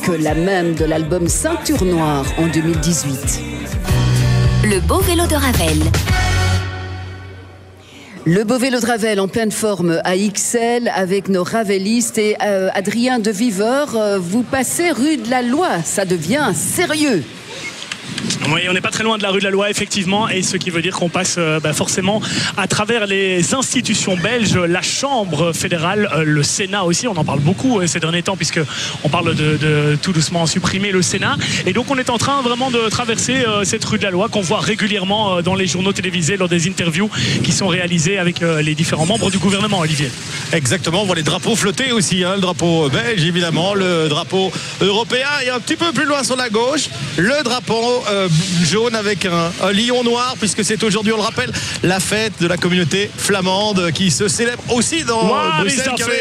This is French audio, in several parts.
la même de l'album Ceinture Noire en 2018. Le beau vélo de Ravel. Le beau vélo de Ravel en pleine forme à XL avec nos ravelistes et Adrien de Viveur. Vous passez rue de la Loi, ça devient sérieux. Oui, on n'est pas très loin de la rue de la Loi, effectivement, et ce qui veut dire qu'on passe forcément à travers les institutions belges, la Chambre fédérale, le Sénat aussi, on en parle beaucoup ces derniers temps, puisqu'on parle de tout doucement supprimer le Sénat. Et donc on est en train vraiment de traverser cette rue de la Loi qu'on voit régulièrement dans les journaux télévisés lors des interviews qui sont réalisées avec les différents membres du gouvernement, Olivier. Exactement, on voit les drapeaux flotter aussi, hein, le drapeau belge évidemment, le drapeau européen, et un petit peu plus loin sur la gauche, le drapeau jaune avec un lion noir, puisque c'est aujourd'hui, on le rappelle, la fête de la communauté flamande qui se célèbre aussi dans Bruxelles.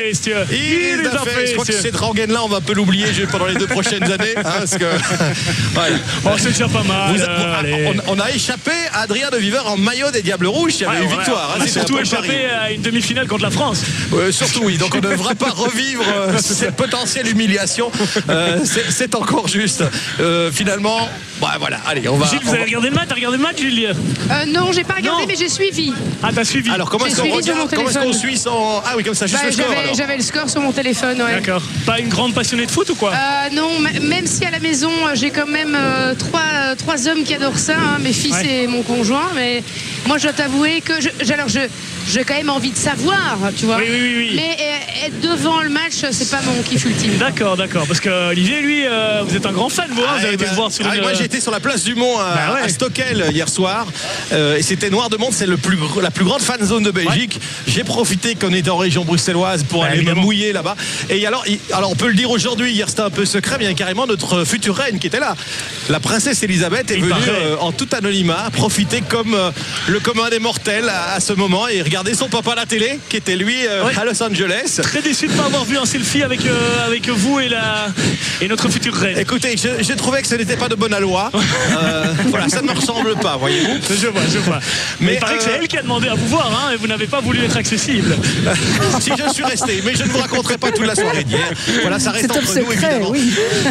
Il les a fait. Je crois que cette rengaine-là, on va un peu l'oublier pendant les 2 prochaines années. Hein, parce que, voilà. Oh, c'est déjà pas mal. On a échappé à Adrien de Viveur en maillot des Diables Rouges. Il y avait eu victoire. On a surtout échappé à une demi-finale contre la France. Surtout, oui. Donc on ne devra pas revivre cette potentielle humiliation. C'est encore juste. Finalement, voilà. Allez, on va. Gilles, vous avez regardé le match? T'as regardé le match, Gilles? Non, j'ai pas regardé, mais j'ai suivi. Ah, t'as suivi. Alors, comment est-ce qu'on regarde? Comment est-ce qu'on suit son. Ah oui, comme ça, juste le score. J'avais le score sur mon téléphone, ouais. D'accord. Pas une grande passionnée de foot ou quoi? Non, même si à la maison, j'ai quand même trois hommes qui adorent ça, hein, mes fils et mon conjoint, mais moi, je dois t'avouer que j'ai quand même envie de savoir, tu vois. Oui. Mais être devant le match, c'est pas mon kiff ultime. D'accord. Parce que Olivier, lui, vous êtes un grand fan, vous, hein, vous avez été le voir sur Moi, j'ai été sur la place du Mont à Stockel hier soir, et c'était Noir de Monde, c'est la plus grande fan zone de Belgique. J'ai profité qu'on était en région bruxelloise pour aller me mouiller là-bas. Et alors, on peut le dire aujourd'hui, hier c'était un peu secret, mais il y a carrément notre future reine qui était là. La princesse Elisabeth est venue en tout anonymat profiter comme le commun des mortels à ce moment et regarder son papa à la télé qui était lui à Los Angeles. Très déçu de ne pas avoir vu un selfie avec vous et notre future reine. Écoutez, je trouvais que ce n'était pas de bonne loi. Voilà, ça ne me ressemble pas, voyez-vous. Je vois. Mais il paraît que c'est elle qui a demandé à vous voir, hein, et vous n'avez pas voulu être accessible. Si, je suis resté, mais je ne vous raconterai pas toute la soirée d'hier. Voilà, ça reste entre nous, évidemment. Oui.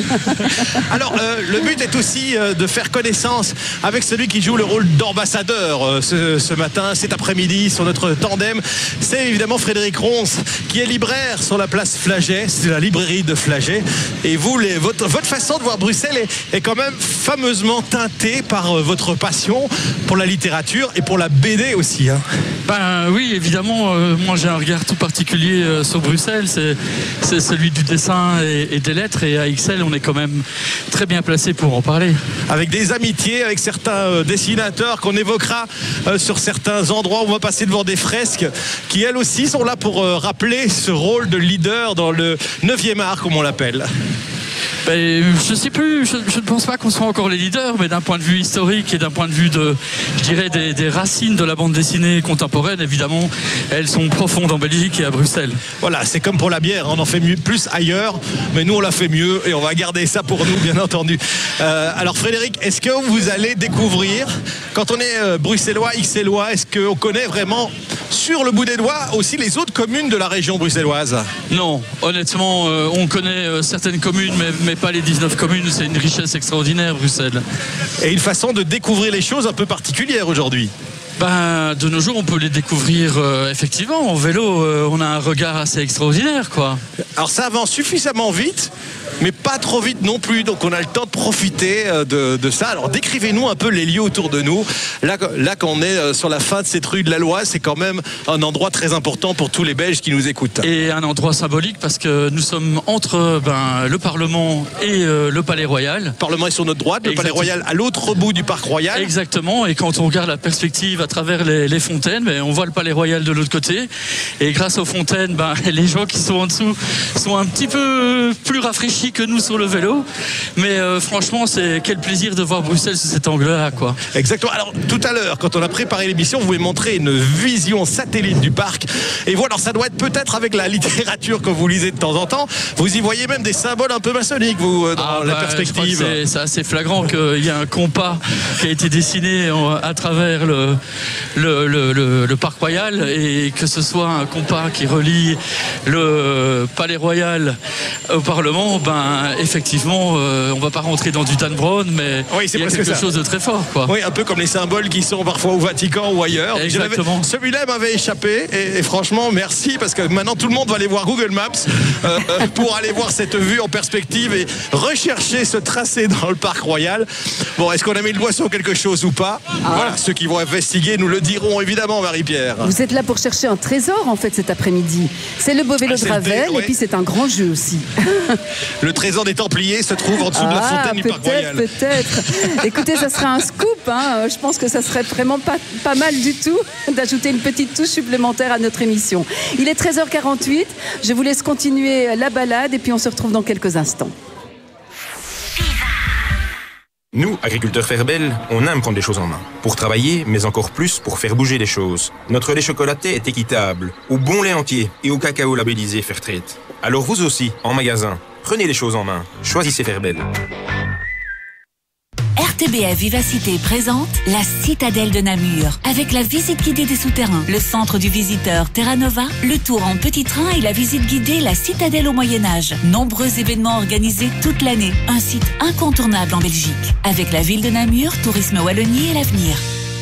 Alors, le but est aussi de faire connaissance avec celui qui joue le rôle d'ambassadeur ce matin, cet après-midi, sur notre tandem. C'est évidemment Frédéric Ronce, qui est libraire sur la place Flaget. C'est la librairie de Flaget. Et vous, votre façon de voir Bruxelles est quand même fameusement teintée par votre passion pour la littérature et pour la BD aussi. Hein. Oui, évidemment. Moi, j'ai un regard tout particulier sur Bruxelles. C'est celui du dessin et des lettres. Et à XL, on est quand même très bien placé pour en parler. Avec des amitiés, avec certains dessinateurs qu'on évoquera sur certains endroits où on va passer devant des fresques qui, elles aussi, sont là pour rappeler ce rôle de leader dans le 9e art, comme on l'appelle. Je sais plus, je ne pense pas qu'on soit encore les leaders, mais d'un point de vue historique et d'un point de vue des racines de la bande dessinée contemporaine, évidemment, elles sont profondes en Belgique et à Bruxelles. Voilà, c'est comme pour la bière, on en fait plus ailleurs, mais nous on la fait mieux et on va garder ça pour nous, bien entendu. Alors Frédéric, est-ce que vous allez découvrir, quand on est bruxellois, XLois, est-ce qu'on connaît vraiment sur le bout des doigts aussi les autres communes de la région bruxelloise? Non, honnêtement, on connaît certaines communes, mais pas les 19 communes. C'est une richesse extraordinaire, Bruxelles. Et une façon de découvrir les choses un peu particulière aujourd'hui. De nos jours, on peut les découvrir effectivement en vélo. On a un regard assez extraordinaire, quoi. Alors ça avance suffisamment vite, mais pas trop vite non plus. Donc on a le temps de profiter de ça. Alors décrivez-nous un peu les lieux autour de nous. Là quand on est sur la fin de cette rue de la Loi, c'est quand même un endroit très important pour tous les Belges qui nous écoutent. Et un endroit symbolique parce que nous sommes entre le Parlement et le Palais Royal. Le Parlement est sur notre droite, le Palais Royal à l'autre bout du Parc Royal. Exactement. Et quand on regarde la perspective à travers les fontaines, on voit le Palais Royal de l'autre côté. Et grâce aux fontaines, les gens qui sont en dessous sont un petit peu plus rafraîchis que nous sur le vélo. Mais franchement, quel plaisir de voir Bruxelles sous cet angle-là, quoi. Exactement. Alors tout à l'heure, quand on a préparé l'émission, vous m'avez montré une vision satellite du parc. Et voilà, alors ça doit être peut-être avec la littérature que vous lisez de temps en temps. Vous y voyez même des symboles un peu maçonniques, vous, dans la perspective. C'est assez flagrant qu'il y a un compas qui a été dessiné à travers le Parc Royal, et que ce soit un compas qui relie le Palais Royal au Parlement, ben, effectivement, on va pas rentrer dans du Dan Brown, mais oui, il y a quelque chose de très fort, quoi. Oui, un peu comme les symboles qui sont parfois au Vatican ou ailleurs. Exactement. Celui-là m'avait échappé et franchement, merci, parce que maintenant tout le monde va aller voir Google Maps pour aller voir cette vue en perspective et rechercher ce tracé dans le parc royal. Bon, est-ce qu'on a mis le doigt sur quelque chose ou pas? Voilà, ceux qui vont investiguer nous le diront évidemment, Marie-Pierre. Vous êtes là pour chercher un trésor en fait cet après-midi. C'est le beau vélo de Ravel et puis c'est un grand jeu aussi. Le trésor des Templiers se trouve en dessous de la fontaine du parc royal. Peut-être. Écoutez, ça sera un scoop. Je pense que ça serait vraiment pas mal du tout d'ajouter une petite touche supplémentaire à notre émission. Il est 13h48. Je vous laisse continuer la balade et puis on se retrouve dans quelques instants. Nous, agriculteurs Ferbel, on aime prendre les choses en main. Pour travailler, mais encore plus pour faire bouger les choses. Notre lait chocolaté est équitable, au bon lait entier et au cacao labellisé Fairtrade. Alors vous aussi, en magasin, prenez les choses en main. Choisissez Ferbel. RTBF Vivacité présente la Citadelle de Namur. Avec la visite guidée des souterrains, le centre du visiteur Terra Nova, le tour en petit train et la visite guidée La Citadelle au Moyen-Âge. Nombreux événements organisés toute l'année. Un site incontournable en Belgique. Avec la ville de Namur, Tourisme Wallonie et l'avenir.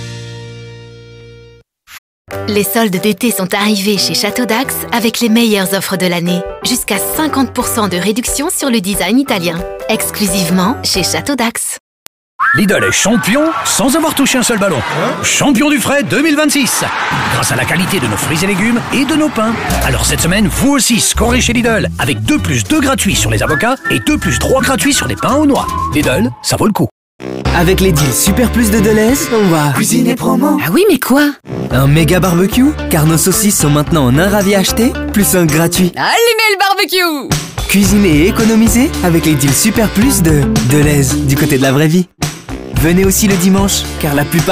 Les soldes d'été sont arrivés chez Château d'Axe avec les meilleures offres de l'année. Jusqu'à 50% de réduction sur le design italien. Exclusivement chez Château d'Axe. Lidl est champion sans avoir touché un seul ballon. Champion du frais 2026. Grâce à la qualité de nos fruits et légumes et de nos pains. Alors cette semaine, vous aussi scorez chez Lidl avec 2 + 2 gratuits sur les avocats et 2 + 3 gratuits sur les pains aux noix. Lidl, ça vaut le coup. Avec les deals Super Plus de Deleuze, on va cuisiner promo. Ah oui, mais quoi? Un méga barbecue, car nos saucisses sont maintenant en un ravi acheté, plus un gratuit. Allumez le barbecue! Cuisiner et économiser avec les deals Super Plus de Deleuze, du côté de la vraie vie. Venez aussi le dimanche, car la plupart